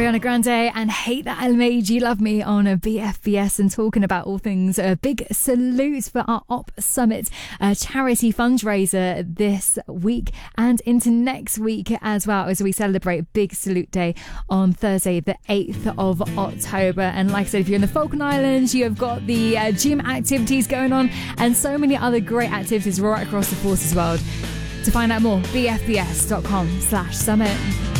Ariana Grande and Hate That I Made You Love Me on a BFBS, and talking about all things. A big salute for our Op Summit charity fundraiser this week and into next week as well, as we celebrate Big Salute Day on Thursday the 8th of October. And like I said, if you're in the Falkland Islands, you have got the gym activities going on and so many other great activities right across the Forces world. To find out more, bfbs.com/summit.